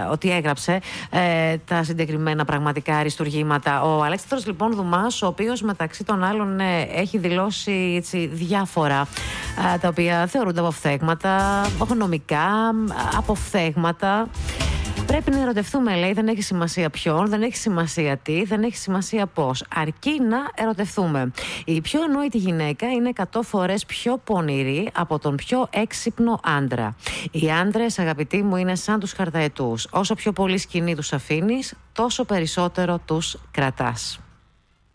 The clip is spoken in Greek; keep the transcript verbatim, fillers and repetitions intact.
ότι έγραψε ε, τα συγκεκριμένα πραγματικά αριστουργήματα. Ο Αλέξανδρος λοιπόν Δουμάς, ο οποίος μεταξύ των άλλων ε, έχει δηλώσει έτσι, διάφορα ε, τα οποία θεωρούνται αποφθέγματα, νομικά, αποφθέγματα. Πρέπει να ερωτευτούμε, λέει, δεν έχει σημασία ποιον, δεν έχει σημασία τι, δεν έχει σημασία πώς. Αρκεί να ερωτευτούμε. Η πιο ανόητη γυναίκα είναι εκατό φορές πιο πονηρή από τον πιο έξυπνο άντρα. Οι άντρες, αγαπητοί μου, είναι σαν τους χαρδαετούς. Όσο πιο πολύ σκηνή τους αφήνεις, τόσο περισσότερο τους κρατάς.